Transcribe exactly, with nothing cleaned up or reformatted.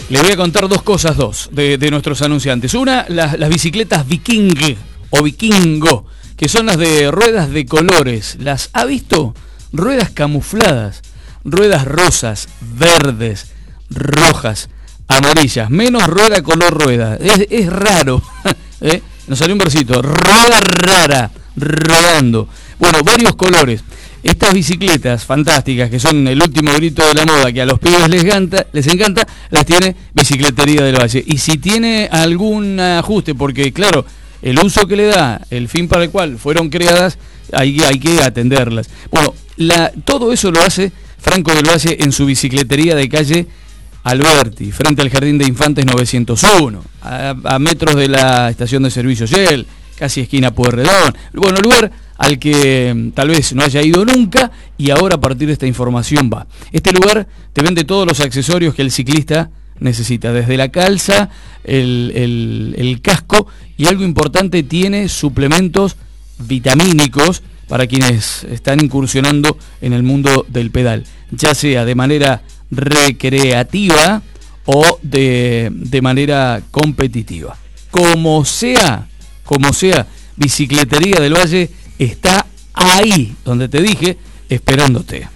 Le voy a contar dos cosas, dos, de, de nuestros anunciantes. Una, las, las bicicletas Viking o Vikingo, que son las de ruedas de colores. ¿Las ha visto? Ruedas camufladas, ruedas rosas, verdes, rojas, amarillas, menos rueda color rueda. Es, es raro, ¿eh? Nos salió un versito, rueda rara, rodando. Bueno, varios colores. Estas bicicletas fantásticas, que son el último grito de la moda, que a los pibes les encanta, les encanta, las tiene Bicicletería del Valle. Y si tiene algún ajuste, porque claro, el uso que le da, el fin para el cual fueron creadas, hay, hay que atenderlas. Bueno, la, todo eso lo hace Franco del Valle en su bicicletería de calle Alberti, frente al Jardín de Infantes novecientos uno, a, a metros de la estación de servicio Shell, casi esquina Pueyrredón. Bueno, lugar al que tal vez no haya ido nunca y ahora a partir de esta información va. Este lugar te vende todos los accesorios que el ciclista necesita, desde la calza, el, el, el casco, y algo importante, tiene suplementos vitamínicos para quienes están incursionando en el mundo del pedal, ya sea de manera recreativa o de, de manera competitiva. Como sea, como sea, Bicicletería del Valle está ahí, donde te dije, esperándote.